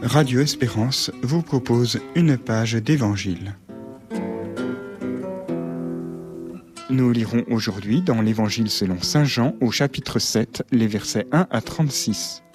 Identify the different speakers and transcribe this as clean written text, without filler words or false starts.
Speaker 1: Radio Espérance vous propose une page d'évangile. Nous lirons aujourd'hui dans l'évangile selon saint Jean au chapitre 7, les versets 1 à 36.